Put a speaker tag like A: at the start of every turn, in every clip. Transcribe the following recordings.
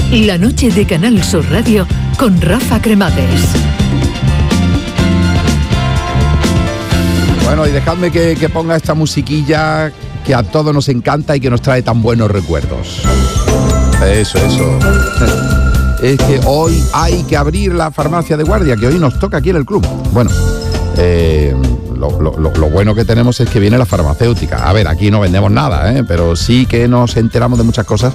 A: La noche de Canal Sur Radio con Rafa Cremades.
B: Bueno, y dejadme que ponga esta musiquilla que a todos nos encanta y que nos trae tan buenos recuerdos. Eso. Es que hoy hay que abrir la farmacia de guardia, que hoy nos toca aquí en el club. Bueno, lo bueno que tenemos es que viene la farmacéutica. A ver, aquí no vendemos nada, pero sí que nos enteramos de muchas cosas,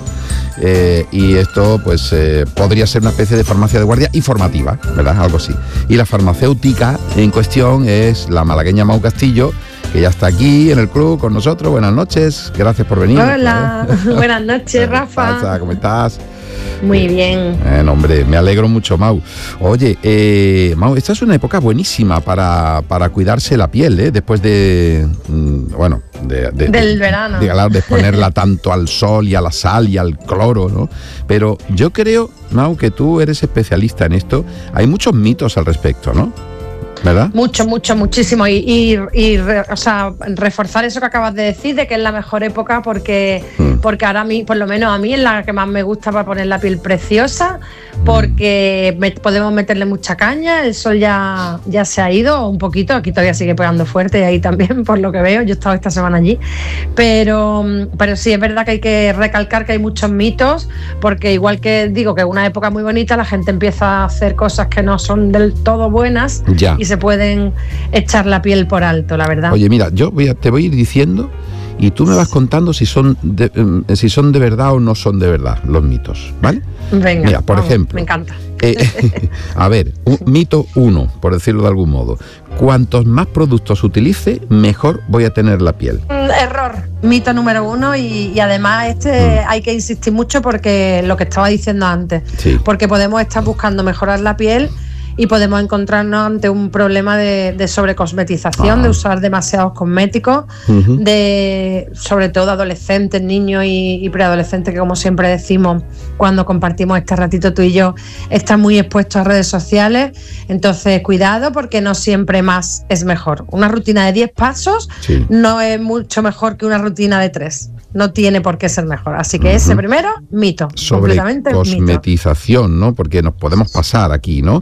B: y esto pues podría ser una especie de farmacia de guardia informativa, ¿verdad? Algo así. Y la farmacéutica en cuestión es la malagueña Mau Castillo, que ya está aquí en el club con nosotros. Buenas noches, gracias por venir.
C: Hola, buenas noches, Rafa.
B: ¿Cómo estás?
C: Muy bien.
B: Hombre, me alegro mucho, Mau. Oye, Mau, esta es una época buenísima para cuidarse la piel, después del
C: verano.
B: De exponerla tanto al sol y a la sal y al cloro, ¿no? Pero yo creo, Mau, que tú eres especialista en esto. Hay muchos mitos al respecto, ¿no? ¿Verdad?
C: Muchísimo. O sea, reforzar eso que acabas de decir, de que es la mejor época, porque ahora a mí, por lo menos a mí, es la que más me gusta para poner la piel preciosa, porque podemos meterle mucha caña, el sol ya se ha ido un poquito, aquí todavía sigue pegando fuerte y ahí también, por lo que veo, yo he estado esta semana allí, pero sí es verdad que hay que recalcar que hay muchos mitos, porque igual que digo que es una época muy bonita, la gente empieza a hacer cosas que no son del todo buenas y se pueden echar la piel por alto, la verdad.
B: Oye, mira, te voy a ir diciendo y tú me vas contando si son de verdad o no son de verdad los mitos, ¿vale?
C: Venga,
B: mira, por ejemplo,
C: me encanta.
B: A ver, mito 1, por decirlo de algún modo. Cuantos más productos utilice, mejor voy a tener la piel.
C: Error. Mito número 1, y además hay que insistir mucho, porque lo que estaba diciendo antes, porque podemos estar buscando mejorar la piel y podemos encontrarnos ante un problema de sobrecosmetización, de usar demasiados cosméticos, sobre todo adolescentes, niños y preadolescentes, que como siempre decimos cuando compartimos este ratito tú y yo, están muy expuestos a redes sociales. Entonces cuidado, porque no siempre más es mejor. Una rutina de 10 pasos no es mucho mejor que una rutina de 3. No tiene por qué ser mejor. Así que ese primero, mito.
B: Sobre cosmetización, mito, ¿no? Porque nos podemos pasar aquí, ¿no?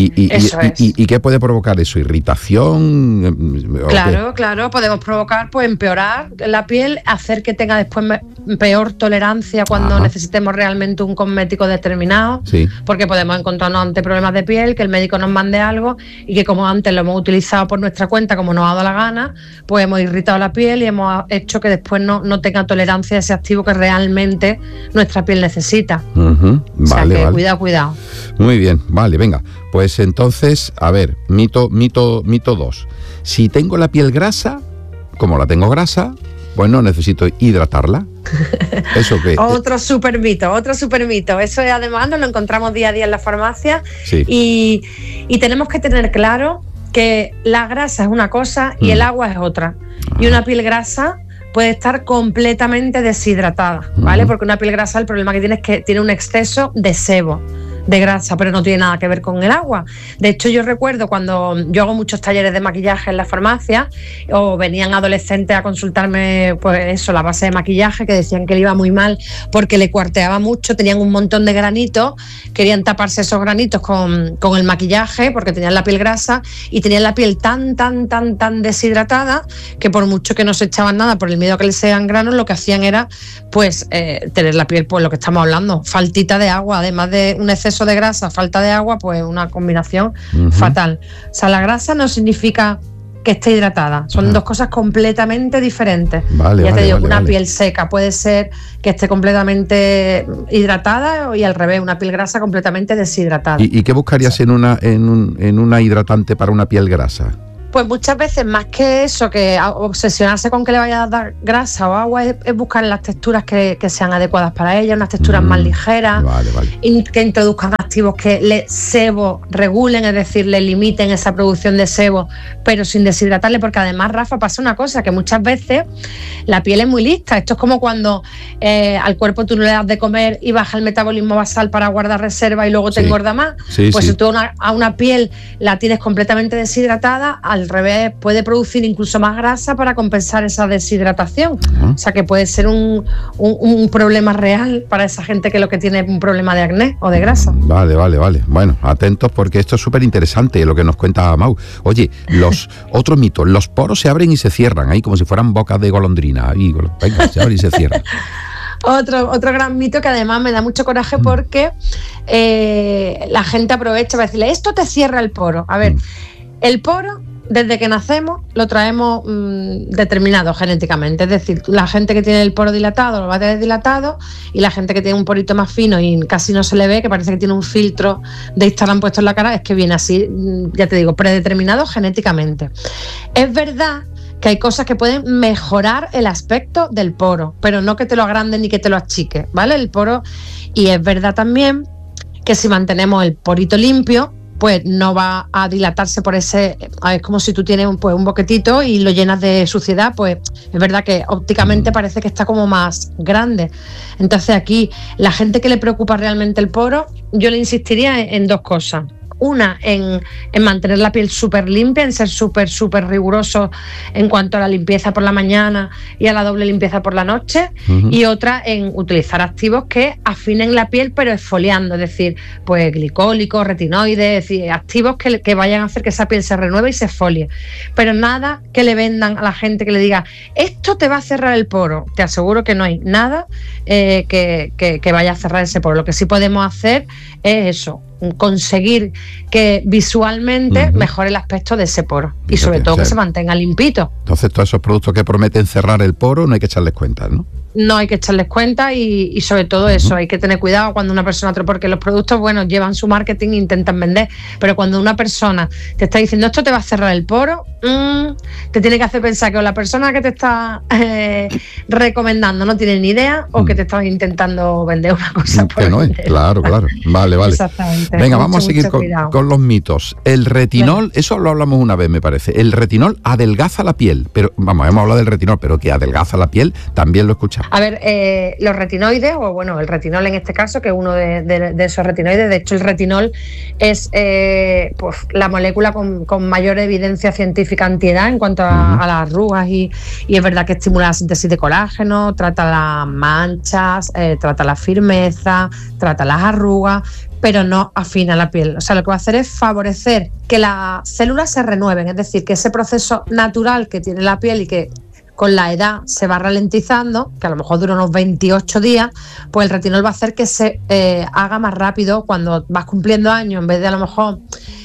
B: ¿Y qué puede provocar eso? ¿Irritación?
C: Claro. Podemos provocar, pues, empeorar la piel, hacer que tenga después peor tolerancia cuando necesitemos realmente un cosmético determinado, porque podemos encontrarnos ante problemas de piel, que el médico nos mande algo y que, como antes lo hemos utilizado por nuestra cuenta, como nos ha dado la gana, pues hemos irritado la piel y hemos hecho que después no tenga tolerancia a ese activo que realmente nuestra piel necesita. Cuidado.
B: Muy bien, vale, venga. Pues entonces, a ver, mito 2. Si tengo la piel grasa, como la tengo grasa, pues no necesito hidratarla. ¿Eso qué?
C: Otro super mito. Eso además nos lo encontramos día a día en la farmacia, y tenemos que tener claro que la grasa es una cosa y el agua es otra. Y una piel grasa puede estar completamente deshidratada, ¿vale? Porque una piel grasa, el problema que tiene es que tiene un exceso de sebo, de grasa, pero no tiene nada que ver con el agua. De hecho, yo recuerdo cuando yo hago muchos talleres de maquillaje en la farmacia, o venían adolescentes a consultarme, pues eso, la base de maquillaje, que decían que le iba muy mal porque le cuarteaba mucho, tenían un montón de granitos, querían taparse esos granitos con el maquillaje porque tenían la piel grasa y tenían la piel tan deshidratada que por mucho que no se echaban nada por el miedo a que les sean granos, lo que hacían era pues tener la piel, pues lo que estamos hablando, faltita de agua, además de un exceso de grasa, falta de agua, pues una combinación fatal. O sea, la grasa no significa que esté hidratada, son dos cosas completamente diferentes. Una piel seca puede ser que esté completamente hidratada, y al revés, una piel grasa completamente deshidratada.
B: ¿Y qué buscarías en una hidratante para una piel grasa?
C: Pues muchas veces, más que eso, que obsesionarse con que le vaya a dar grasa o agua, es buscar las texturas que sean adecuadas para ella, unas texturas más ligeras, que introduzcan activos que sebo regulen, es decir, le limiten esa producción de sebo, pero sin deshidratarle, porque además, Rafa, pasa una cosa, que muchas veces la piel es muy lista. Esto es como cuando al cuerpo tú no le das de comer y baja el metabolismo basal para guardar reserva y luego te engorda más. Si tú a una piel la tienes completamente deshidratada, al al revés, puede producir incluso más grasa para compensar esa deshidratación. O sea que puede ser un problema real para esa gente que lo que tiene es un problema de acné o de grasa.
B: Vale. Bueno, atentos porque esto es súper interesante lo que nos cuenta Mau. Oye, los otros mitos, los poros se abren y se cierran, ahí como si fueran bocas de golondrina. Ahí, venga, se abren y se cierran.
C: Otro gran mito que además me da mucho coraje porque la gente aprovecha para decirle, esto te cierra el poro. A ver, el poro, desde que nacemos, lo traemos determinado genéticamente. Es decir, la gente que tiene el poro dilatado lo va a tener dilatado, y la gente que tiene un porito más fino y casi no se le ve, que parece que tiene un filtro de Instagram puesto en la cara, es que viene así, ya te digo, predeterminado genéticamente. Es verdad que hay cosas que pueden mejorar el aspecto del poro, pero no que te lo agranden ni que te lo achique, ¿vale? El poro, y es verdad también que si mantenemos el porito limpio, pues no va a dilatarse por ese... Es como si tú tienes un boquetito y lo llenas de suciedad, pues es verdad que ópticamente parece que está como más grande. Entonces aquí, la gente que le preocupa realmente el poro, yo le insistiría en dos cosas. Una, en mantener la piel súper limpia, en ser súper riguroso en cuanto a la limpieza por la mañana y a la doble limpieza por la noche. Y otra, en utilizar activos que afinen la piel pero exfoliando, es decir, pues glicólicos, retinoides, es decir, activos que vayan a hacer que esa piel se renueve y se exfolie. Pero nada que le vendan a la gente que le diga, esto te va a cerrar el poro. Te aseguro que no hay nada que vaya a cerrar ese poro. Lo que sí podemos hacer es eso, conseguir que visualmente mejore el aspecto de ese poro. Fíjate, y sobre todo que se mantenga limpito.
B: Entonces todos esos productos que prometen cerrar el poro no hay que echarles cuenta, ¿no?
C: No hay que echarles cuenta y sobre todo eso, hay que tener cuidado cuando una persona, porque los productos, bueno, llevan su marketing e intentan vender, pero cuando una persona te está diciendo esto te va a cerrar el poro, te tiene que hacer pensar que o la persona que te está recomendando no tiene ni idea o que te está intentando vender una cosa
B: que no es, claro. Vale.
C: Exactamente.
B: Venga, vamos a seguir con los mitos. El retinol, eso lo hablamos una vez, me parece. El retinol adelgaza la piel, pero vamos, hemos hablado del retinol, pero que adelgaza la piel, también lo escuchamos.
C: A ver, los retinoides, o bueno, el retinol en este caso, que es uno de esos retinoides, de hecho el retinol es pues la molécula con mayor evidencia científica antiedad en cuanto a las arrugas y es verdad que estimula la síntesis de colágeno, trata las manchas, trata la firmeza, trata las arrugas, pero no afina la piel. O sea, lo que va a hacer es favorecer que las células se renueven, es decir, que ese proceso natural que tiene la piel y que con la edad se va ralentizando, que a lo mejor dura unos 28 días, pues el retinol va a hacer que se haga más rápido cuando vas cumpliendo años. En vez de a lo mejor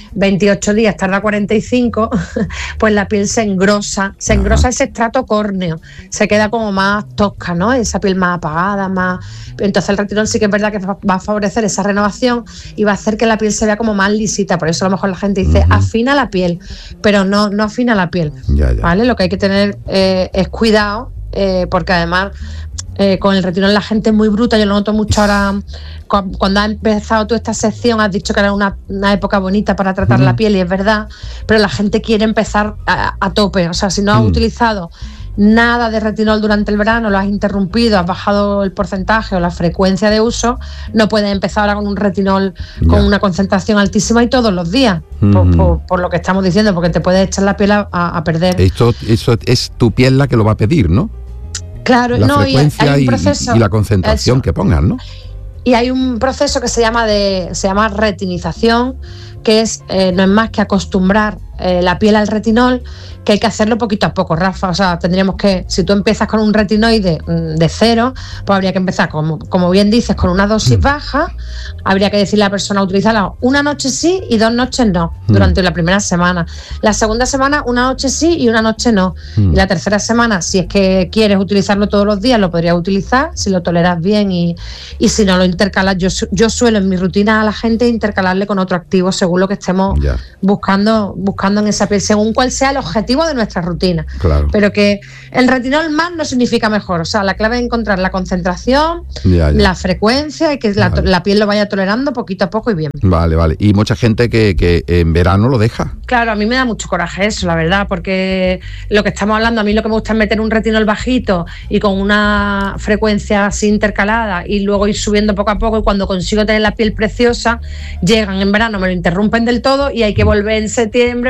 C: 28 días, tarda 45, pues la piel se engrosa ese estrato córneo, se queda como más tosca, ¿no? Esa piel más apagada, más... Entonces el retinol sí que es verdad que va a favorecer esa renovación y va a hacer que la piel se vea como más lisita. Por eso a lo mejor la gente dice, afina la piel, pero no afina la piel, ¿vale? Lo que hay que tener es cuidado, porque además... con el retinol la gente es muy bruta, yo lo noto mucho ahora. Cuando has empezado tú esta sección has dicho que era una época bonita para tratar la piel, y es verdad, pero la gente quiere empezar a tope. O sea, si no has utilizado nada de retinol durante el verano, lo has interrumpido, has bajado el porcentaje o la frecuencia de uso, no puedes empezar ahora con un retinol con una concentración altísima y todos los días, por lo que estamos diciendo, porque te puedes echar la piel a perder.
B: Esto es tu piel la que lo va a pedir, ¿no?
C: Claro,
B: la frecuencia hay un proceso, y la concentración que pongan, ¿no?
C: Y hay un proceso que se llama retinización, que no es más que acostumbrar la piel al retinol, que hay que hacerlo poquito a poco, Rafa. O sea, tendríamos que, si tú empiezas con un retinoide de 0, pues habría que empezar, como bien dices, con una dosis baja. Habría que decirle a la persona utilizarla una noche sí y 2 noches no, durante la primera semana. La segunda semana, una noche sí y una noche no. Y la tercera semana, si es que quieres utilizarlo todos los días, lo podrías utilizar, si lo toleras bien, y si no lo intercalas. Yo suelo en mi rutina a la gente intercalarle con otro activo según lo que estemos buscando en esa piel, según cuál sea el objetivo de nuestra rutina.
B: Claro.
C: Pero que el retinol más no significa mejor. O sea, la clave es encontrar la concentración, la frecuencia, y que la piel lo vaya tolerando poquito a poco y bien.
B: Vale. Y mucha gente que en verano lo deja.
C: Claro, a mí me da mucho coraje eso, la verdad, porque lo que estamos hablando, a mí lo que me gusta es meter un retinol bajito y con una frecuencia así intercalada, y luego ir subiendo poco a poco, y cuando consigo tener la piel preciosa, llegan en verano, me lo interrumpen del todo y hay que volver en septiembre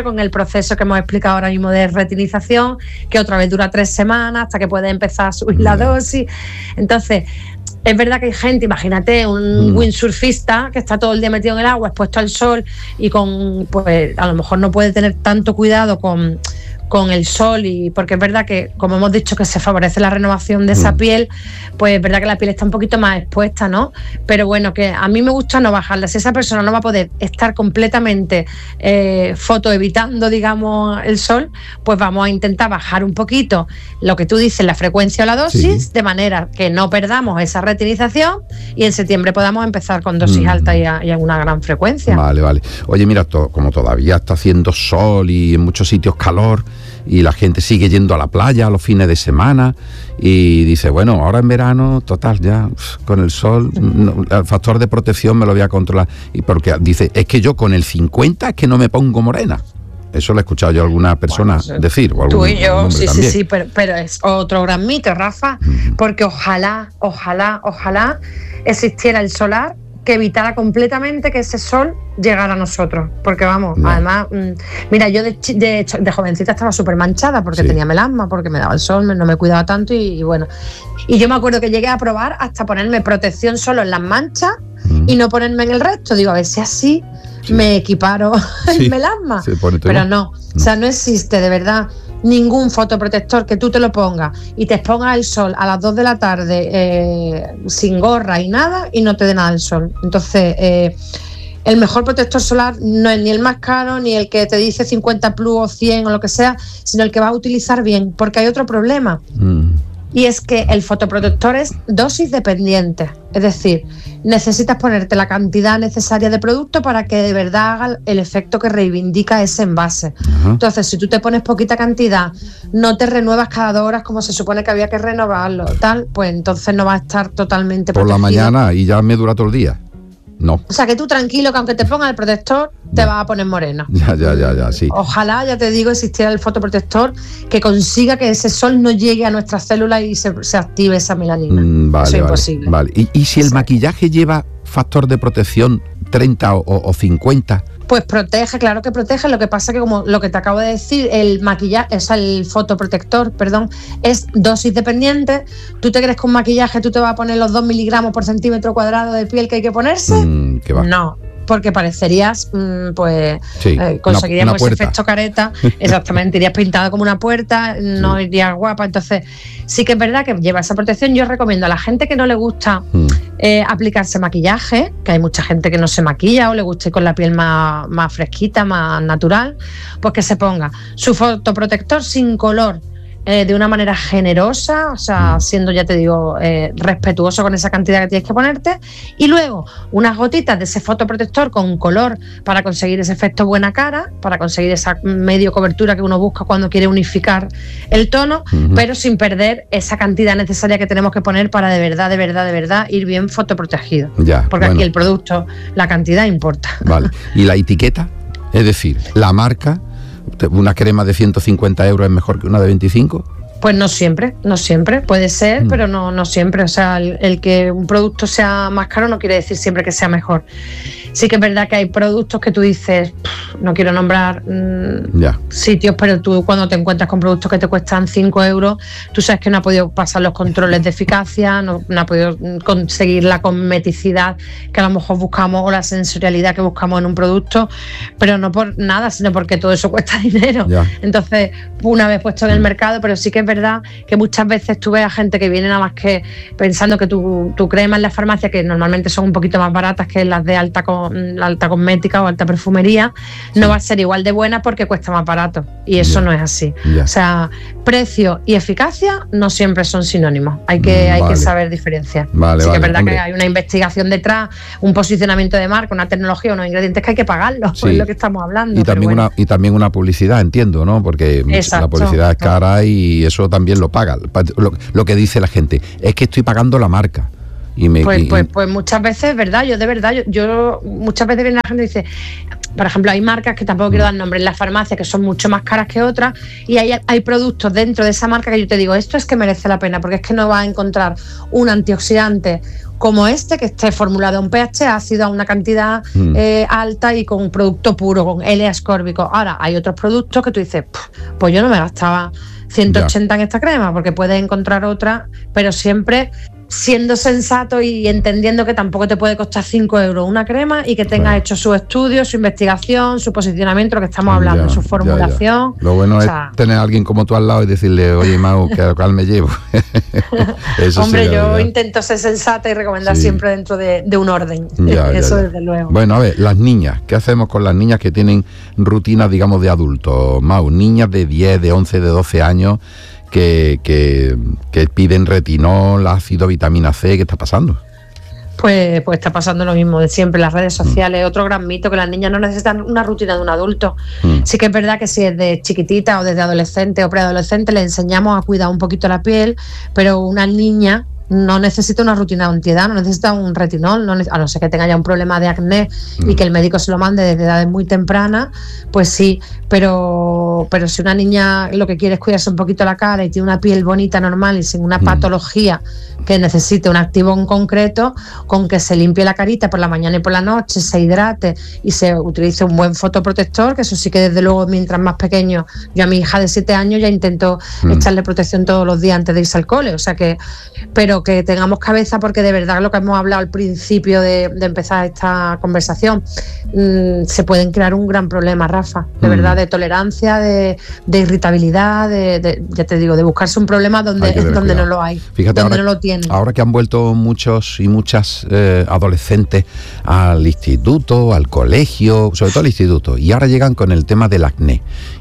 C: con el proceso que hemos explicado ahora mismo de retinización, que otra vez dura 3 semanas hasta que puede empezar a subir la dosis. Entonces, es verdad que hay gente, imagínate, un windsurfista que está todo el día metido en el agua, expuesto al sol y pues a lo mejor no puede tener tanto cuidado con el sol, y porque es verdad que, como hemos dicho, que se favorece la renovación de esa piel, pues es verdad que la piel está un poquito más expuesta, ¿no? Pero bueno, que a mí me gusta no bajarla. Si esa persona no va a poder estar completamente fotoevitando, digamos, el sol, pues vamos a intentar bajar un poquito lo que tú dices, la frecuencia o la dosis, de manera que no perdamos esa retinización y en septiembre podamos empezar con dosis altas y a una gran frecuencia.
B: Vale. Oye, mira, como todavía está haciendo sol y en muchos sitios calor, y la gente sigue yendo a la playa a los fines de semana y dice, bueno, ahora en verano, total, ya con el sol, el factor de protección me lo voy a controlar. Y porque dice, es que yo con el 50 es que no me pongo morena. Eso lo he escuchado yo a alguna persona decir. O
C: tú y yo, sí, pero es otro gran mito, Rafa, porque ojalá existiera el solar que evitara completamente que ese sol llegara a nosotros, porque vamos, además, mira, yo de jovencita estaba súper manchada porque tenía melasma, porque me daba el sol, no me cuidaba tanto y bueno, y yo me acuerdo que llegué a probar hasta ponerme protección solo en las manchas y no ponerme en el resto. Digo, a ver si así me equiparo el melasma, pero no, o sea, no existe de verdad ningún fotoprotector que tú te lo pongas y te expongas al sol a las 2 de la tarde sin gorra y nada y no te dé nada el sol. Entonces, el mejor protector solar no es ni el más caro, ni el que te dice 50 plus o 100 o lo que sea, sino el que vas a utilizar bien, porque hay otro problema. Y es que el fotoprotector es dosis dependiente, es decir, necesitas ponerte la cantidad necesaria de producto para que de verdad haga el efecto que reivindica ese envase. Entonces, si tú te pones poquita cantidad, no te renuevas cada 2 horas como se supone que había que renovarlo, tal, pues entonces no va a estar totalmente protegido.
B: Por la mañana y ya me dura todo el día. No.
C: O sea, que tú tranquilo, que aunque te pongas el protector, te vas a poner morena.
B: Ya, sí.
C: Ojalá, ya te digo, existiera el fotoprotector que consiga que ese sol no llegue a nuestras células y se active esa melanina. Eso es imposible.
B: Vale. ¿Y si el maquillaje lleva factor de protección 30 o 50?
C: Pues protege, claro que protege. Lo que pasa que, como lo que te acabo de decir, el maquillaje, o sea, el fotoprotector, es dosis dependiente. ¿Tú te crees que un maquillaje tú te vas a poner los 2 miligramos por centímetro cuadrado de piel que hay que ponerse?
B: ¿Qué va?
C: No, porque parecerías, conseguiríamos ese efecto careta, exactamente, irías pintada como una puerta, no irías guapa. Entonces, sí que es verdad que lleva esa protección. Yo recomiendo a la gente que no le gusta aplicarse maquillaje, que hay mucha gente que no se maquilla o le gusta ir con la piel más fresquita, más natural, pues que se ponga su fotoprotector sin color, de una manera generosa, o sea, siendo, ya te digo, respetuoso con esa cantidad que tienes que ponerte, y luego unas gotitas de ese fotoprotector con color para conseguir ese efecto buena cara, para conseguir esa medio cobertura que uno busca cuando quiere unificar el tono, pero sin perder esa cantidad necesaria que tenemos que poner para de verdad ir bien fotoprotegido. Porque aquí el producto, la cantidad importa.
B: Vale. ¿Y la etiqueta? Es decir, la marca. ¿Una crema de 150 euros es mejor que una de 25?
C: Pues no siempre, puede ser, pero no siempre. O sea, el que un producto sea más caro no quiere decir siempre que sea mejor. Sí que es verdad que hay productos que tú dices, no quiero nombrar sitios, pero tú cuando te encuentras con productos que te cuestan 5 euros, tú sabes que no ha podido pasar los controles de eficacia, no ha podido conseguir la cosmeticidad que a lo mejor buscamos o la sensorialidad que buscamos en un producto, pero no por nada, sino porque todo eso cuesta dinero. Entonces, una vez puesto en el mercado, pero sí que es verdad que muchas veces tú ves a gente que viene nada más que pensando que tu crema en la farmacia, que normalmente son un poquito más baratas que las de alta cosmética o alta perfumería, no va a ser igual de buena porque cuesta más barato, y eso no es así. O sea, precio y eficacia no siempre son sinónimos, hay que saber diferenciar. Sí que es verdad que hay una investigación detrás, un posicionamiento de marca, una tecnología, unos ingredientes que hay que pagarlos, es lo que estamos hablando.
B: Y también una publicidad, entiendo, ¿no? Porque la publicidad es cara y eso también lo paga. Lo que dice la gente es que estoy pagando la marca. Pues
C: muchas veces, ¿verdad? Yo muchas veces viene la gente y dice, por ejemplo, hay marcas que tampoco quiero dar nombre en la farmacia que son mucho más caras que otras, y hay productos dentro de esa marca que yo te digo, esto es que merece la pena, porque es que no vas a encontrar un antioxidante como este que esté formulado a un pH ácido, a una cantidad alta y con un producto puro, con L-ascórbico. Ahora, hay otros productos que tú dices, pues yo no me gastaba 180 en esta crema, porque puedes encontrar otra, pero siempre siendo sensato y entendiendo que tampoco te puede costar 5 euros una crema y que tengas hecho su estudio, su investigación, su posicionamiento, lo que estamos hablando, su formulación.
B: Lo bueno es tener a alguien como tú al lado y decirle, oye, Mau, que al me llevo.
C: Eso hombre, yo intento ser sensata y recomendar siempre dentro de un orden. Eso desde luego.
B: Bueno, a ver, las niñas, ¿qué hacemos con las niñas que tienen rutinas, digamos, de adultos? Mau, niñas de 10, de 11, de 12 años que piden retinol, ácido, vitamina C. ¿Qué está pasando?
C: Pues está pasando lo mismo de siempre, las redes sociales. Otro gran mito, que las niñas no necesitan una rutina de un adulto. Sí que es verdad que si es de chiquitita o desde adolescente o preadolescente le enseñamos a cuidar un poquito la piel, pero una niña no necesita una rutina de antiedad, no necesita un retinol, a no ser que tenga ya un problema de acné y que el médico se lo mande desde edades muy tempranas, pues sí, pero si una niña lo que quiere es cuidarse un poquito la cara y tiene una piel bonita, normal y sin una patología que necesite un activo en concreto, con que se limpie la carita por la mañana y por la noche, se hidrate y se utilice un buen fotoprotector, que eso sí que desde luego mientras más pequeño, yo a mi hija de 7 años ya intento echarle protección todos los días antes de irse al cole, o sea que, pero que tengamos cabeza, porque de verdad lo que hemos hablado al principio de empezar esta conversación, se pueden crear un gran problema, Rafa, de verdad, de tolerancia, de irritabilidad, ya te digo, de buscarse un problema donde no lo hay.
B: Fíjate,
C: donde
B: ahora,
C: no lo tienen.
B: Ahora que han vuelto muchos y muchas adolescentes al instituto, al colegio, sobre todo al instituto, y ahora llegan con el tema del acné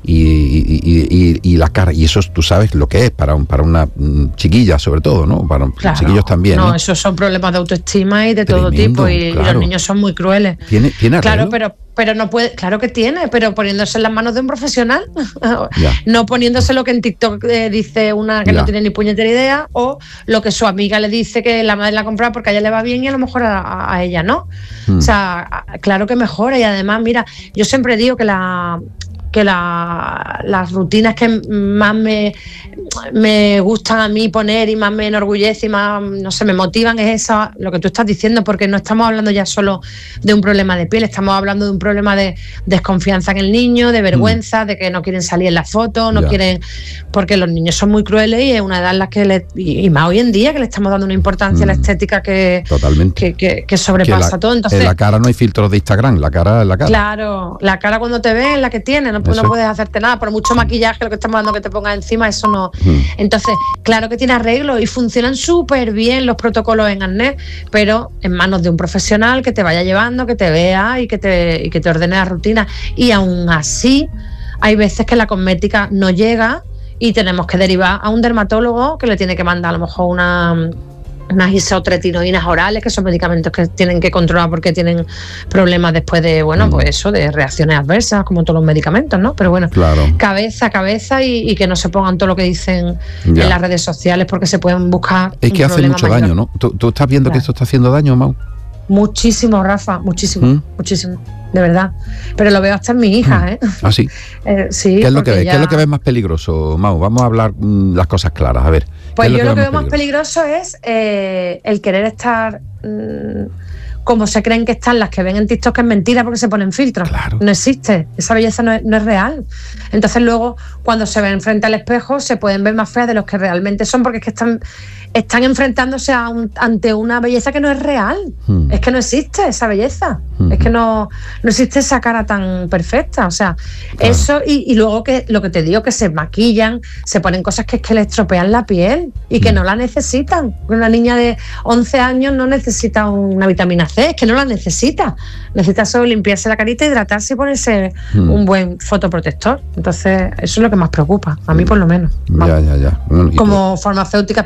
B: y la cara, y eso tú sabes lo que es para una chiquilla, sobre todo, ¿no? Para chiquillos también.
C: No, esos son problemas de autoestima y de todo tipo, y los niños son muy crueles.
B: ¿Tiene
C: claro, pero no puede, claro que tiene, pero poniéndose en las manos de un profesional, no poniéndose lo que en TikTok dice una que no tiene ni puñetera idea, o lo que su amiga le dice que la madre la ha comprado porque a ella le va bien y a lo mejor a ella no. O sea, claro que mejora, y además, mira, yo siempre digo que las rutinas que más me gustan a mí poner y más me enorgullece y más, no sé, me motivan es esa, lo que tú estás diciendo, porque no estamos hablando ya solo de un problema de piel, estamos hablando de un problema de desconfianza en el niño, de vergüenza, de que no quieren salir en la foto, no quieren, porque los niños son muy crueles y es una edad en la que y más hoy en día, que le estamos dando una importancia a la estética que sobrepasa todo. Entonces,
B: en la cara no hay filtros de Instagram, la cara es la cara.
C: Claro, la cara cuando te ves es la que tienes, no puedes hacerte nada, por mucho maquillaje lo que estamos dando que te pongas encima, eso no. Entonces, claro que tiene arreglo y funcionan súper bien los protocolos en acné, pero en manos de un profesional que te vaya llevando, que te vea y que te ordene la rutina. Y aún así, hay veces que la cosmética no llega y tenemos que derivar a un dermatólogo que le tiene que mandar a lo mejor unas isotretinoínas orales, que son medicamentos que tienen que controlar porque tienen problemas después de, pues eso, de reacciones adversas, como todos los medicamentos, ¿no? Pero bueno, cabeza y que no se pongan todo lo que dicen en las redes sociales, porque se pueden buscar.
B: Es que hace mucho daño, ¿no? ¿Tú estás viendo que esto está haciendo daño, Mau?
C: Muchísimo, Rafa, muchísimo, de verdad. Pero lo veo hasta en mi hija, ¿eh?
B: ¿Ah, sí?
C: Sí.
B: ¿Qué es lo que ves? ¿Qué es lo que ves más peligroso, Mau? Vamos a hablar las cosas claras, a ver.
C: Pues yo lo que veo más peligroso es el querer estar como se creen que están las que ven en TikTok, que es mentira porque se ponen filtros.
B: Claro.
C: No existe, esa belleza no es real. Entonces luego, cuando se ven frente al espejo, se pueden ver más feas de los que realmente son, porque es que están enfrentándose ante una belleza que no es real. Es que no existe esa belleza. Es que no existe esa cara tan perfecta. O sea, eso y luego que lo que te digo, que se maquillan, se ponen cosas que es que le estropean la piel y que no la necesitan. Una niña de 11 años no necesita una vitamina C, es que no la necesita. Necesita solo limpiarse la carita, hidratarse y ponerse un buen fotoprotector. Entonces, eso es lo que más preocupa, a mí por lo menos.
B: Ya.
C: Como farmacéutica especialista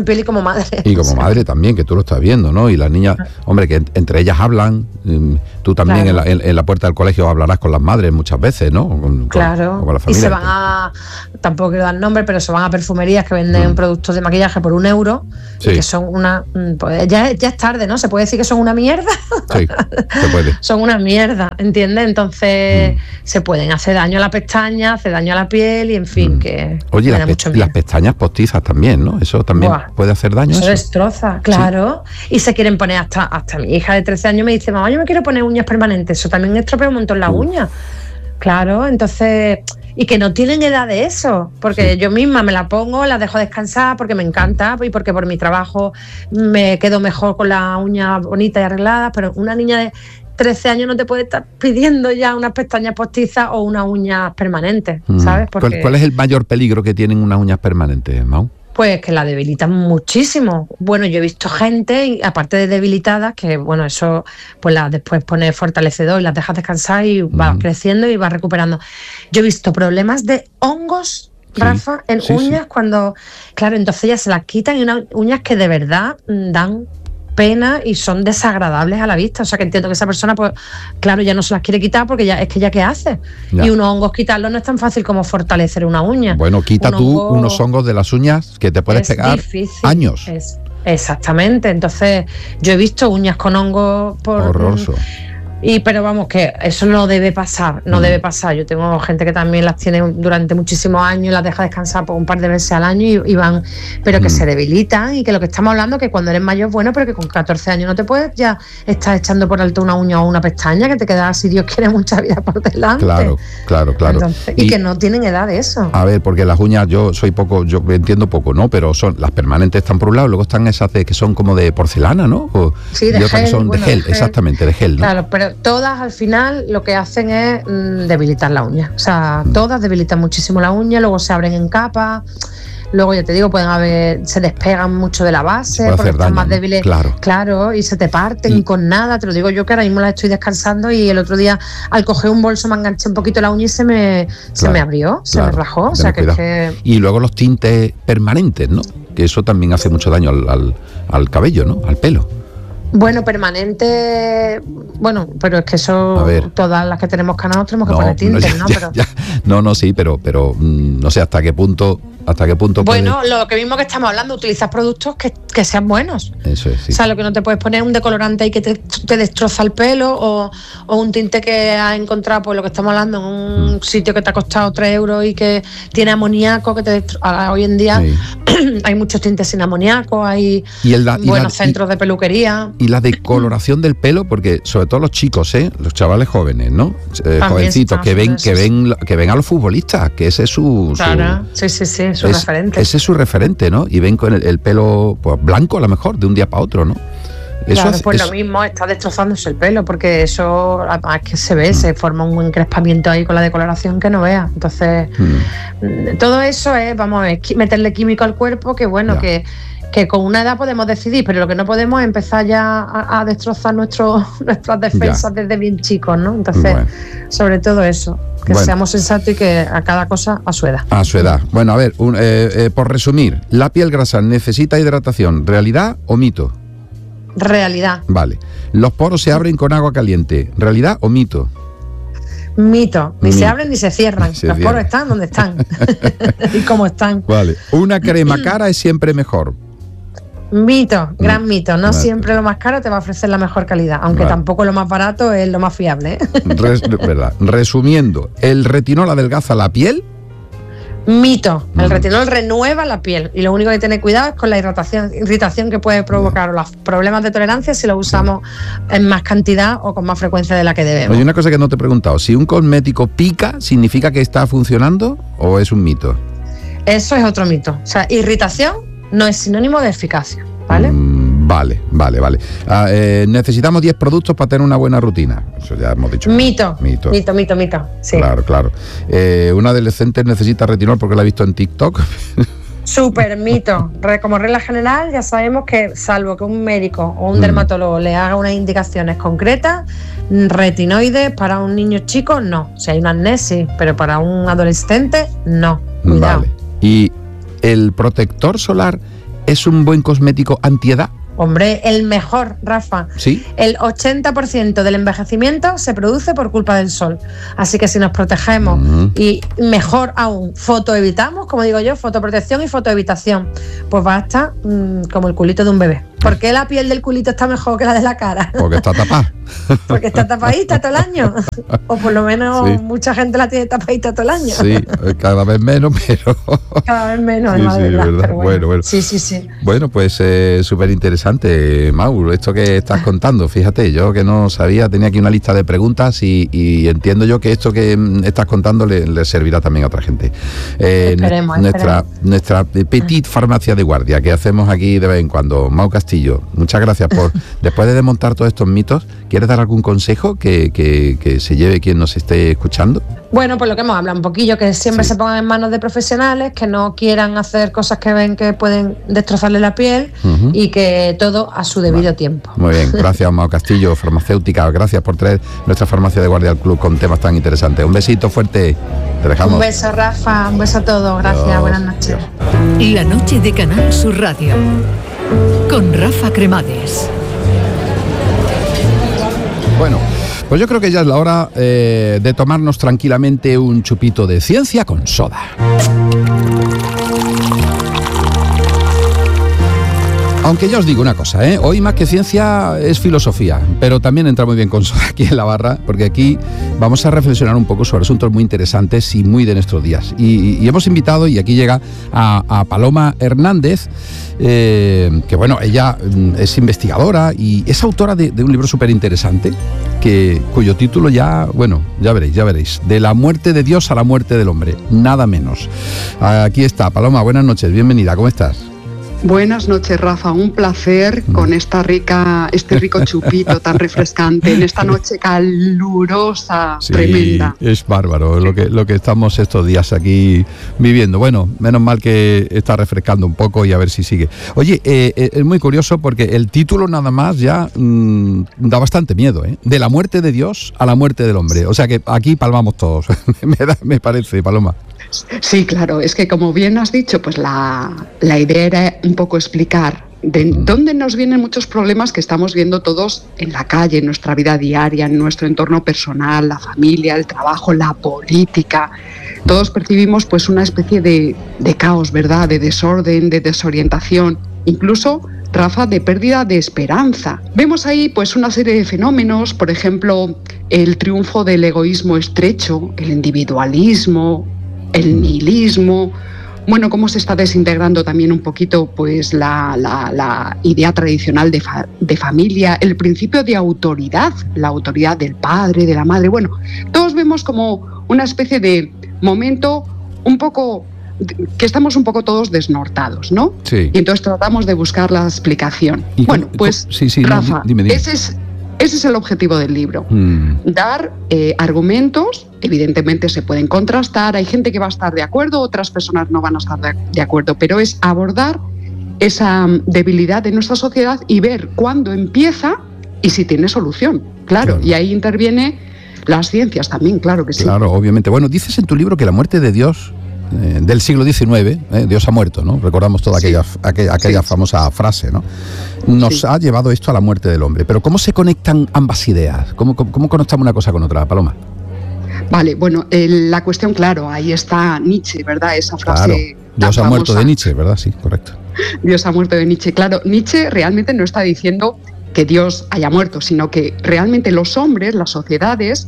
C: piel y como madre.
B: Y como madre también, que tú lo estás viendo, ¿no? Y las niñas, hombre, que entre ellas hablan, tú también claro. en la puerta del colegio hablarás con las madres muchas veces, ¿no?
C: Claro,
B: con la familia,
C: y se van a, tampoco quiero dar nombre, pero se van a perfumerías que venden productos de maquillaje por €1, sí. Y que son pues ya es tarde, ¿no? Se puede decir que son una mierda.
B: Sí, se puede.
C: Son una mierda, ¿entiendes? Entonces se pueden hacer daño a la pestaña, hacer daño a la piel y en fin, que...
B: Oye, las pestañas postizas también, ¿no? Eso también puede hacer daño.
C: Eso destroza, claro. ¿Sí? Y se quieren poner hasta mi hija de 13 años me dice, mamá, yo me quiero poner uñas permanentes. Eso también estropea un montón las uñas. Claro, entonces... Y que no tienen edad de eso, porque yo misma me la pongo, la dejo descansar porque me encanta y porque por mi trabajo me quedo mejor con las uñas bonitas y arregladas, pero una niña de 13 años no te puede estar pidiendo ya unas pestañas postizas o unas uñas permanentes, ¿sabes? Porque
B: ¿Cuál es el mayor peligro que tienen unas uñas permanentes, Mau?
C: Pues que la debilitan muchísimo. Bueno, yo he visto gente, aparte de debilitadas, que bueno, eso pues después pone fortalecedor y las dejas descansar y va creciendo y va recuperando. Yo he visto problemas de hongos, Rafa, en uñas cuando, claro, entonces ya se las quitan y unas uñas que de verdad dan pena y son desagradables a la vista. O sea, que entiendo que esa persona, pues claro, ya no se las quiere quitar porque ya ¿qué hace? Ya. Y unos hongos quitarlos no es tan fácil como fortalecer una uña.
B: Bueno, quita tú unos hongos de las uñas que te puedes pegar difícil. Años.
C: Exactamente. Entonces, yo he visto uñas con hongos
B: horroroso.
C: Pero vamos, que eso no debe pasar, debe pasar. Yo tengo gente que también las tiene durante muchísimos años y las deja descansar por un par de meses al año y van, pero que se debilitan y que lo que estamos hablando que cuando eres mayor, bueno, pero que con 14 años no te puedes ya estar echando por alto una uña o una pestaña, que te queda, si Dios quiere, mucha vida por delante.
B: Claro.
C: Entonces, y que no tienen edad de eso.
B: A ver, porque las uñas, yo entiendo poco, ¿no? Pero son las permanentes están por un lado, luego están esas que son como de porcelana, ¿no?
C: Sí, de
B: y otras
C: gel,
B: que son de gel, exactamente, de gel, ¿no?
C: Claro, pero todas al final lo que hacen es debilitar la uña. O sea, todas debilitan muchísimo la uña, luego se abren en capas. Luego, ya te digo, se despegan mucho de la base porque están más débiles. Claro, y se te parten con nada. Te lo digo yo que ahora mismo las estoy descansando y el otro día al coger un bolso me enganché un poquito la uña y se me abrió, se me rajó. O sea, que...
B: Y luego los tintes permanentes, ¿no? Que eso también hace mucho daño al cabello, ¿no? Al pelo.
C: Bueno, permanente, pero es que eso, todas las que tenemos canas tenemos que poner tintes, ¿no?
B: Sí, pero no sé hasta qué punto.
C: Bueno, lo que mismo que estamos hablando, utilizar productos que sean buenos.
B: Eso es, sí.
C: O sea, lo que no te puedes poner un decolorante ahí que te destroza el pelo o un tinte que has encontrado, pues lo que estamos hablando, en un sitio que te ha costado 3 euros y que tiene amoníaco, hoy en día hay muchos tintes sin amoníaco, hay buenos centros de peluquería.
B: Y la decoloración del pelo, porque sobre todo los chicos, los chavales jóvenes, ¿no? Jovencitos que ven a los futbolistas, que ese es su...
C: Claro, sí. Su referente.
B: Ese es su referente, ¿no? Y ven con el pelo pues blanco a lo mejor, de un día para otro, ¿no?
C: Lo mismo, está destrozándose el pelo, porque eso, además que se ve, se forma un encrespamiento ahí con la decoloración que no veas. Entonces, todo eso es, meterle químico al cuerpo, que bueno, que con una edad podemos decidir, pero lo que no podemos es empezar ya a destrozar nuestras defensas desde bien chicos, ¿no? Entonces, sobre todo eso, que seamos sensatos y que a cada cosa a su edad.
B: A su edad. Bueno, a ver, por resumir, ¿la piel grasa necesita hidratación? ¿Realidad o mito?
C: Realidad.
B: Vale. ¿Los poros se abren con agua caliente? ¿Realidad o mito?
C: Mito. Ni se abren ni se cierran. Los poros están donde están. Y cómo están.
B: Vale. ¿Una crema cara es siempre mejor?
C: Mito, gran mito. No siempre lo más caro te va a ofrecer la mejor calidad, aunque tampoco lo más barato es lo más fiable.
B: Verdad. Resumiendo, ¿el retinol adelgaza la piel?
C: Mito. El retinol renueva la piel y lo único que tiene cuidado es con la irritación que puede provocar los problemas de tolerancia si lo usamos en más cantidad o con más frecuencia de la que debemos.
B: Oye, una cosa que no te he preguntado, ¿si un cosmético pica, significa que está funcionando o es un mito?
C: Eso es otro mito. O sea, irritación no es sinónimo de eficacia, ¿vale?
B: Vale. Necesitamos 10 productos para tener una buena rutina. Eso ya hemos dicho.
C: Mito. Sí.
B: Claro. ¿Un adolescente necesita retinol porque la he visto en TikTok?
C: Súper mito. Como regla general, ya sabemos que salvo que un médico o un dermatólogo le haga unas indicaciones concretas, retinoides para un niño chico, no. Si hay una amnesia, pero para un adolescente, no. Cuidado.
B: Vale. ¿Y el protector solar es un buen cosmético antiedad?
C: Hombre, el mejor, Rafa.
B: ¿Sí?
C: El 80% del envejecimiento se produce por culpa del sol. Así que si nos protegemos y mejor aún, fotoevitamos, como digo yo, fotoprotección y fotoevitación, pues va a estar como el culito de un bebé. ¿Por qué la piel del culito está mejor que la de la cara?
B: Porque está tapada.
C: Porque está tapadita todo el año. O por lo menos mucha gente la tiene tapadita todo el año.
B: Sí, cada vez menos, pero...
C: Cada vez menos,
B: sí,
C: es verdad.
B: Pero bueno.
C: Sí.
B: Bueno, pues súper interesante, Mauro, esto que estás contando. Fíjate, yo que no sabía, tenía aquí una lista de preguntas y entiendo yo que esto que estás contando le servirá también a otra gente.
C: Esperemos.
B: Nuestra petit farmacia de guardia que hacemos aquí de vez en cuando. Mau Castillo, muchas gracias por, después de desmontar todos estos mitos, ¿quieres dar algún consejo que se lleve quien nos esté escuchando?
C: Bueno, pues lo que hemos hablado un poquillo, que siempre se pongan en manos de profesionales, que no quieran hacer cosas que ven que pueden destrozarle la piel y que todo a su debido tiempo.
B: Muy bien, gracias Mau Castillo, farmacéutica, gracias por traer nuestra farmacia de guardia al club con temas tan interesantes. Un besito fuerte, te dejamos.
C: Un beso, Rafa, un beso a todos, gracias, Dios. Buenas noches.
A: La noche de Canal Sur Radio con Rafa Cremades.
B: Bueno, pues yo creo que ya es la hora de tomarnos tranquilamente un chupito de ciencia con soda. Aunque ya os digo una cosa, hoy más que ciencia es filosofía, pero también entra muy bien con soda aquí en la barra, porque aquí vamos a reflexionar un poco sobre asuntos muy interesantes y muy de nuestros días. Y hemos invitado, y aquí llega a Paloma Hernández, que bueno, ella es investigadora y es autora de un libro súper interesante, cuyo título ya veréis, de la muerte de Dios a la muerte del hombre, nada menos. Aquí está, Paloma, buenas noches, bienvenida, ¿cómo estás?
D: Buenas noches, Rafa, un placer con este rico chupito tan refrescante en esta noche calurosa, sí, tremenda.
B: Es bárbaro lo que estamos estos días aquí viviendo. Bueno, menos mal que está refrescando un poco y a ver si sigue. Oye, es muy curioso porque el título nada más ya da bastante miedo, de la muerte de Dios a la muerte del hombre. O sea que aquí palmamos todos, me parece, Paloma.
D: Sí, claro, es que como bien has dicho, pues la idea era un poco explicar de dónde nos vienen muchos problemas que estamos viendo todos en la calle, en nuestra vida diaria, en nuestro entorno personal, la familia, el trabajo, la política. Todos percibimos pues una especie de caos, ¿verdad? De desorden, de desorientación, incluso, Rafa, de pérdida de esperanza. Vemos ahí pues una serie de fenómenos, por ejemplo, el triunfo del egoísmo estrecho, el individualismo, el nihilismo, bueno, cómo se está desintegrando también un poquito pues la idea tradicional de familia, el principio de autoridad, la autoridad del padre, de la madre. Bueno, todos vemos como una especie de momento un poco que estamos un poco todos desnortados, ¿no?
B: Sí.
D: Y entonces tratamos de buscar la explicación. Bueno, pues
B: sí,
D: Rafa,
B: dime.
D: Ese es el objetivo del libro, dar argumentos, evidentemente se pueden contrastar, hay gente que va a estar de acuerdo, otras personas no van a estar de acuerdo, pero es abordar esa debilidad de nuestra sociedad y ver cuándo empieza y si tiene solución, claro. Y ahí interviene las ciencias también, claro que sí.
B: Claro, obviamente. Bueno, dices en tu libro que la muerte de Dios del siglo XIX, Dios ha muerto, ¿no? Recordamos toda aquella famosa frase, ¿no? Nos ha llevado esto a la muerte del hombre. Pero ¿cómo se conectan ambas ideas? ¿Cómo conectamos una cosa con otra, Paloma?
D: Vale, bueno, la cuestión, claro, ahí está Nietzsche, ¿verdad? Esa frase.
B: Claro. Dios ha muerto de Nietzsche, ¿verdad? Sí, correcto.
D: Dios ha muerto de Nietzsche. Claro, Nietzsche realmente no está diciendo que Dios haya muerto, sino que realmente los hombres, las sociedades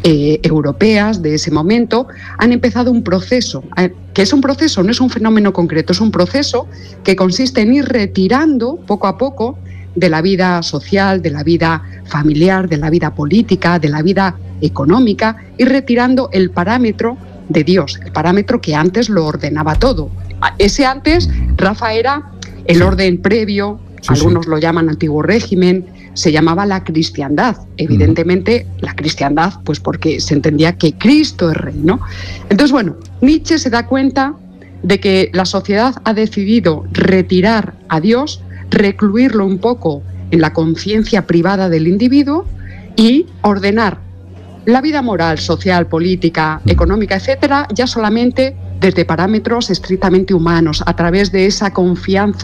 D: europeas de ese momento han empezado un proceso, que es un proceso, no es un fenómeno concreto, es un proceso que consiste en ir retirando poco a poco de la vida social, de la vida familiar, de la vida política, de la vida económica, ir retirando el parámetro de Dios, el parámetro que antes lo ordenaba todo. Ese antes, Rafa, era el orden previo, algunos lo llaman antiguo régimen, se llamaba la cristiandad. Evidentemente, la cristiandad, pues porque se entendía que Cristo es rey, ¿no? Entonces, bueno, Nietzsche se da cuenta de que la sociedad ha decidido retirar a Dios, recluirlo un poco en la conciencia privada del individuo y ordenar la vida moral, social, política, económica, etcétera, ya solamente desde parámetros estrictamente humanos, a través de esa confianza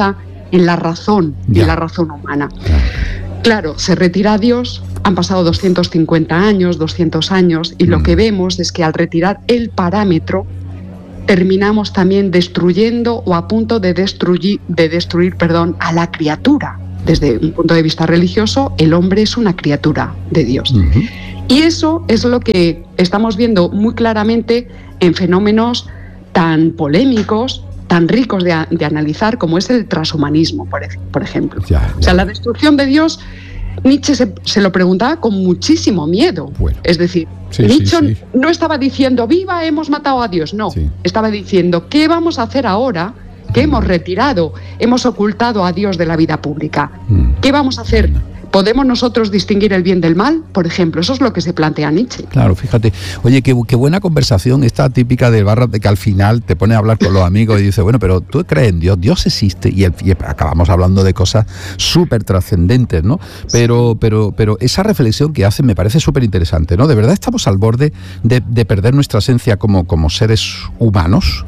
D: en la razón, en la razón humana. Claro, se retira a Dios, han pasado 250 años, 200 años, y lo que vemos es que al retirar el parámetro, terminamos también destruyendo o a punto de destruir, a la criatura. Desde un punto de vista religioso, el hombre es una criatura de Dios. Y eso es lo que estamos viendo muy claramente en fenómenos tan polémicos, tan ricos de analizar, como es el transhumanismo, por ejemplo. O sea, la destrucción de Dios, Nietzsche se lo preguntaba con muchísimo miedo. Bueno, es decir, Nietzsche no estaba diciendo, viva, hemos matado a Dios, no. Estaba diciendo, ¿qué vamos a hacer ahora que hemos retirado, hemos ocultado a Dios de la vida pública? ¿Qué vamos a hacer? ¿Podemos nosotros distinguir el bien del mal? Por ejemplo, eso es lo que se plantea Nietzsche.
B: Claro, fíjate. Oye, qué buena conversación esta típica del bar, de que al final te pones a hablar con los amigos y dices, bueno, pero tú crees en Dios, Dios existe, y acabamos hablando de cosas súper trascendentes, ¿no? Pero esa reflexión que hacen me parece súper interesante, ¿no? De verdad estamos al borde de perder nuestra esencia como seres humanos,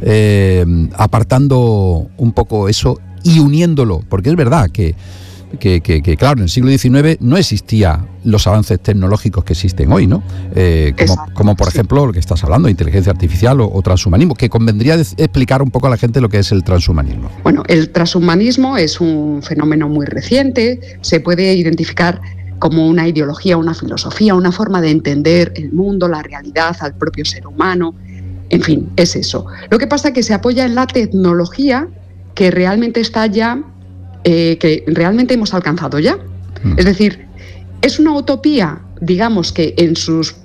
B: apartando un poco eso y uniéndolo, porque es verdad que claro, en el siglo XIX no existían los avances tecnológicos que existen hoy, ¿no? Como por ejemplo lo que estás hablando, inteligencia artificial o transhumanismo, que convendría explicar un poco a la gente lo que es el transhumanismo.
D: Bueno, el transhumanismo es un fenómeno muy reciente, se puede identificar como una ideología, una filosofía, una forma de entender el mundo, la realidad, al propio ser humano, en fin, es eso. Lo que pasa es que se apoya en la tecnología que realmente está ya, que realmente hemos alcanzado ya. Es decir, es una utopía, digamos, que en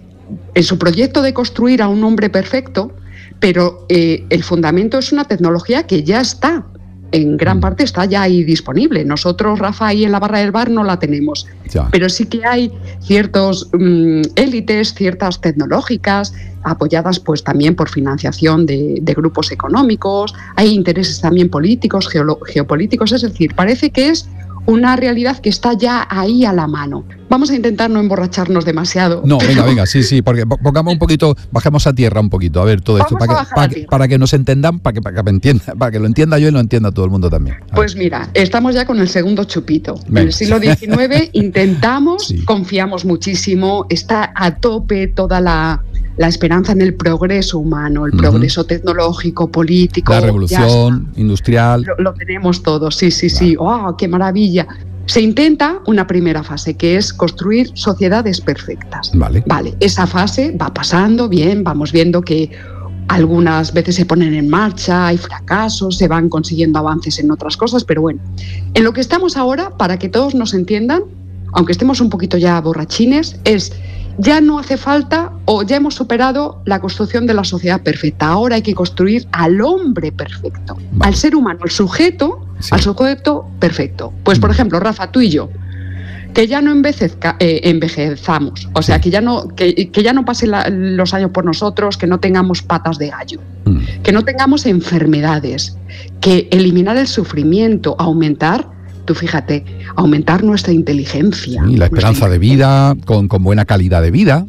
D: su proyecto de construir a un hombre perfecto, pero el fundamento es una tecnología que ya está, en gran parte está ya ahí disponible. Nosotros, Rafa, ahí en la barra del bar no la tenemos, pero sí que hay ciertos élites, ciertas tecnológicas, apoyadas pues también por financiación de grupos económicos, hay intereses también políticos, geopolíticos, es decir, parece que es una realidad que está ya ahí a la mano. Vamos a intentar no emborracharnos demasiado.
B: No, venga, sí, porque pongamos un poquito, bajemos a tierra un poquito, a ver todo esto, para que nos entendan, para que me entienda, para que lo entienda yo y lo entienda todo el mundo también.
D: Pues mira, estamos ya con el segundo chupito. Venga. En el siglo XIX intentamos, confiamos muchísimo, está a tope toda la esperanza en el progreso humano, el progreso tecnológico, político.
B: La revolución industrial.
D: Lo tenemos todo, sí. ¡Oh, qué maravilla! Se intenta una primera fase, que es construir sociedades perfectas. Vale, esa fase va pasando bien, vamos viendo que algunas veces se ponen en marcha, hay fracasos, se van consiguiendo avances en otras cosas, pero bueno, en lo que estamos ahora, para que todos nos entiendan, aunque estemos un poquito ya borrachines, es... Ya no hace falta o ya hemos superado la construcción de la sociedad perfecta. Ahora hay que construir al hombre perfecto, al ser humano, al sujeto perfecto. Pues, por ejemplo, Rafa, tú y yo, que ya no envejezamos, o sea, que ya no pasen los años por nosotros, que no tengamos patas de gallo, que no tengamos enfermedades, que eliminar el sufrimiento, aumentar... Tú fíjate, aumentar nuestra inteligencia.
B: Y la esperanza de vida, con buena calidad de vida.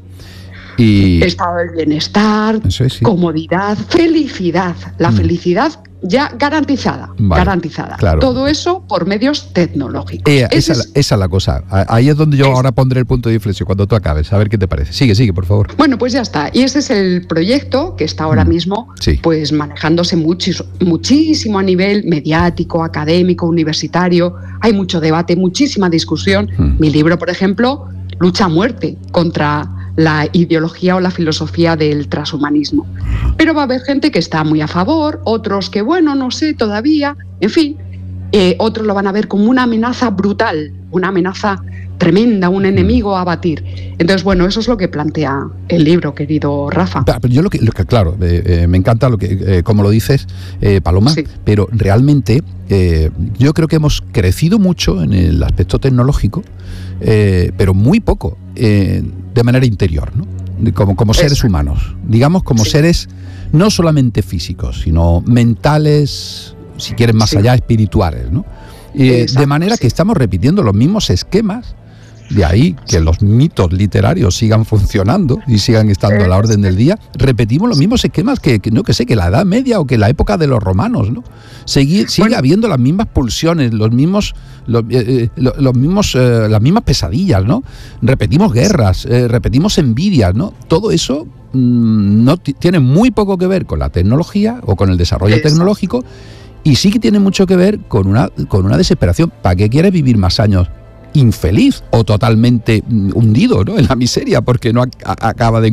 B: Y
D: estado del bienestar, comodidad, felicidad. La felicidad ya garantizada. Claro. Todo eso por medios tecnológicos.
B: Esa es la cosa. Ahí es donde yo ahora pondré el punto de inflexión cuando tú acabes. A ver qué te parece. Sigue, por favor.
D: Bueno, pues ya está. Y ese es el proyecto que está ahora mismo pues manejándose muchísimo a nivel mediático, académico, universitario. Hay mucho debate, muchísima discusión. Mi libro, por ejemplo, lucha a muerte contra la ideología o la filosofía del transhumanismo. Pero va a haber gente que está muy a favor, otros que, bueno, no sé todavía, en fin, otros lo van a ver como una amenaza brutal, una amenaza tremenda, un enemigo a abatir. Entonces, bueno, eso es lo que plantea el libro, querido Rafa.
B: Pero yo claro, me encanta lo que, como lo dices, Paloma, pero realmente yo creo que hemos crecido mucho en el aspecto tecnológico, pero muy poco de manera interior, ¿no? Como seres humanos, digamos, como seres no solamente físicos, sino mentales, si quieres más allá, espirituales, ¿no? De manera que estamos repitiendo los mismos esquemas de ahí que los mitos literarios sigan funcionando y sigan estando a la orden del día, repetimos los mismos esquemas que la Edad Media o que la época de los romanos, ¿no? Sigue habiendo las mismas pulsiones, las mismas pesadillas, ¿no? Repetimos guerras, repetimos envidias, ¿no? Todo eso tiene muy poco que ver con la tecnología o con el desarrollo tecnológico, y sí que tiene mucho que ver con una desesperación. ¿Para qué quieres vivir más años infeliz o totalmente hundido, ¿no?, en la miseria porque no acaba de